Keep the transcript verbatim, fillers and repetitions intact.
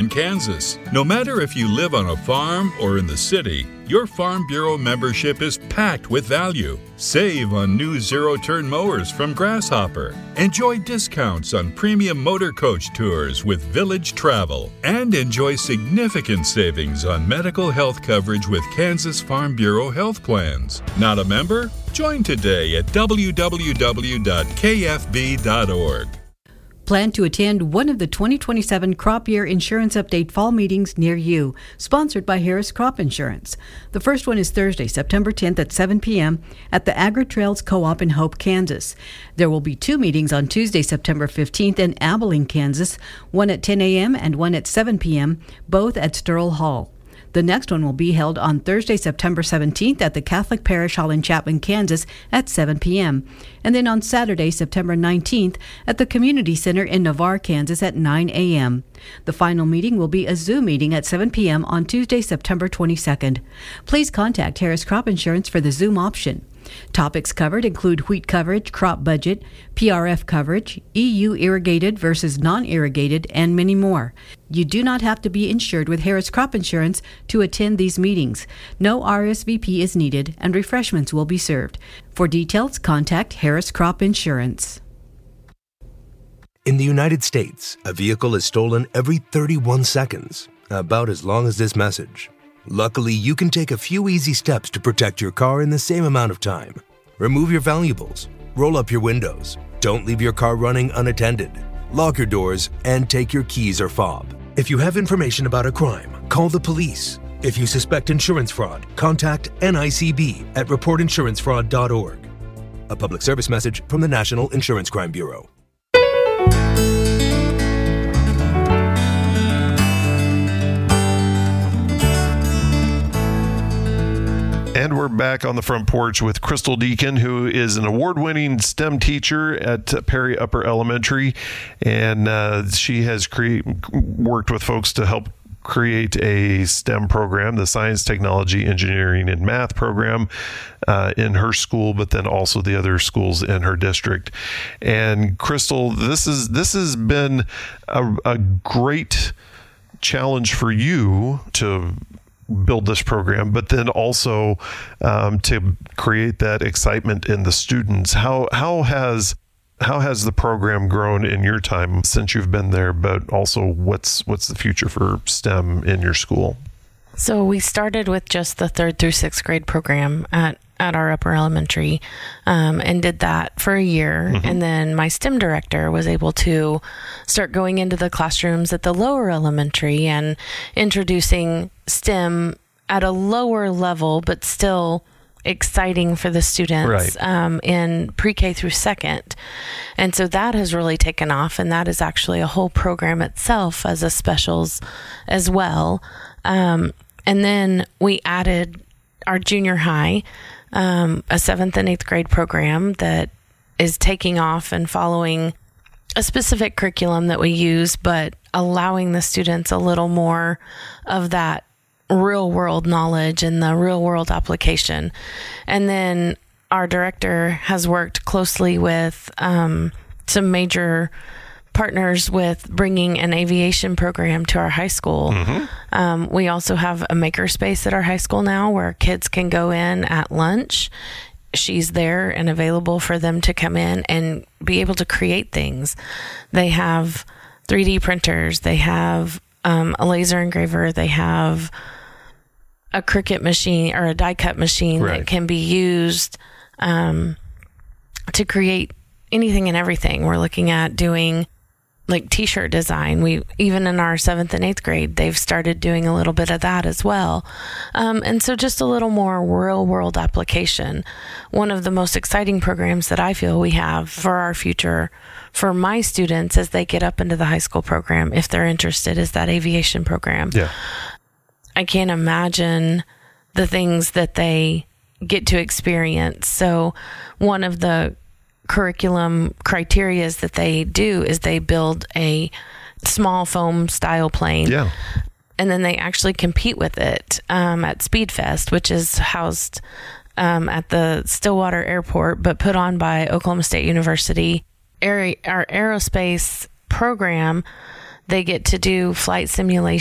Kansas. No matter if you live on a farm or in the city, your Farm Bureau membership is packed with value. Save on new zero-turn mowers from Grasshopper. Enjoy discounts on premium motor coach tours with Village Travel. And enjoy significant savings on medical health coverage with Kansas Farm Bureau health plans. Not a member? Join today at w w w dot k f b dot org. Plan to attend one of the twenty twenty-seven Crop Year Insurance Update Fall Meetings near you, sponsored by Harris Crop Insurance. The first one is Thursday, September tenth at seven p.m. at the Agri-Trails Co-op in Hope, Kansas. There will be two meetings on Tuesday, September fifteenth in Abilene, Kansas, one at ten a.m. and one at seven p.m., both at Sterl Hall. The next one will be held on Thursday, September seventeenth at the Catholic Parish Hall in Chapman, Kansas at seven p.m. And then on Saturday, September nineteenth at the Community Center in Navarre, Kansas at nine a.m. The final meeting will be a Zoom meeting at seven p.m. on Tuesday, September twenty-second. Please contact Harris Crop Insurance for the Zoom option. Topics covered include wheat coverage, crop budget, P R F coverage, E U irrigated versus non-irrigated, and many more. You do not have to be insured with Harris Crop Insurance to attend these meetings. No R S V P is needed, and refreshments will be served. For details, contact Harris Crop Insurance. In the United States, a vehicle is stolen every thirty-one seconds, about as long as this message. Luckily, you can take a few easy steps to protect your car in the same amount of time. Remove your valuables, roll up your windows, don't leave your car running unattended, lock your doors, and take your keys or fob. If you have information about a crime, call the police. If you suspect insurance fraud, contact N I C B at report insurance fraud dot org. A public service message from the National Insurance Crime Bureau. And we're back on the front porch with Crystal Deacon, who is an award-winning STEM teacher at Perry Upper Elementary. And uh, she has cre- worked with folks to help create a STEM program, the Science, Technology, Engineering, and Math program uh, in her school, but then also the other schools in her district. And Crystal, this is this has been a, a great challenge for you to build this program, but then also um, to create that excitement in the students. How how has how has the program grown in your time since you've been there? But also, what's what's the future for STEM in your school? So we started with just the third through sixth grade program at at our upper elementary, um, and did that for a year. Mm-hmm. And then my STEM director was able to start going into the classrooms at the lower elementary and introducing STEM at a lower level, but still exciting for the students, right. um, in pre-K through second. And so that has really taken off, and that is actually a whole program itself as a specials as well. Um, and then we added our junior high, um, a seventh and eighth grade program that is taking off and following a specific curriculum that we use, but allowing the students a little more of that real world knowledge and the real world application. And then our director has worked closely with um, some major partners with bringing an aviation program to our high school. Mm-hmm. Um, we also have a makerspace at our high school now where kids can go in at lunch. She's there and available for them to come in and be able to create things. They have three D printers. They have um, a laser engraver. They have a Cricut machine or a die cut machine right. that can be used um, to create anything and everything. We're looking at doing like t-shirt design. We even in our seventh and eighth grade, they've started doing a little bit of that as well. Um, and so just a little more real world application. One of the most exciting programs that I feel we have for our future for my students as they get up into the high school program, if they're interested, is that aviation program. Yeah. I can't imagine the things that they get to experience. So one of the curriculum criterias that they do is they build a small foam style plane. Yeah. And then they actually compete with it um, at Speedfest, which is housed um, at the Stillwater Airport, but put on by Oklahoma State University. Aer- our aerospace program, they get to do flight simulation